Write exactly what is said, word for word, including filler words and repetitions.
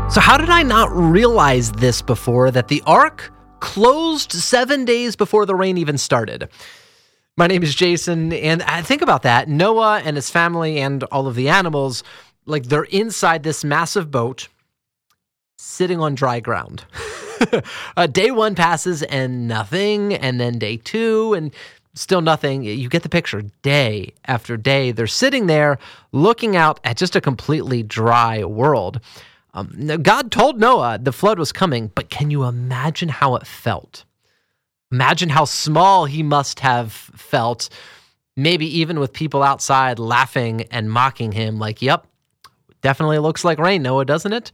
So how did I not realize this before, that the ark closed seven days before the rain even started? My name is Jason, and I think about that. Noah and his family and all of the animals, like they're inside this massive boat, sitting on dry ground. uh, day one passes and nothing, and then day two and still nothing. You get the picture. Day after day, they're sitting there looking out at just a completely dry world. Um, God told Noah the flood was coming, but can you imagine how it felt? Imagine how small he must have felt, maybe even with people outside laughing and mocking him like, yep, definitely looks like rain, Noah, doesn't it?